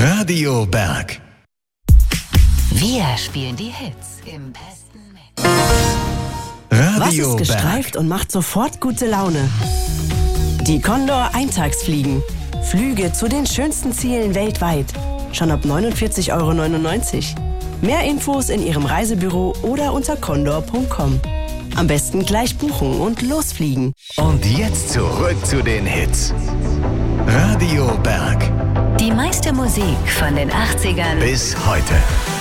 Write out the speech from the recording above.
Radio Berg. Wir spielen die Hits im besten Mix. Radio Was ist Berg. gestreift und macht sofort gute Laune? Die Condor Eintagsfliegen. Flüge zu den schönsten Zielen weltweit. Schon ab 49,99 €. Mehr Infos in Ihrem Reisebüro oder unter condor.com. Am besten gleich buchen und losfliegen. Und jetzt zurück zu den Hits. Radio Berg. Die meiste Musik von den 80ern Bis heute.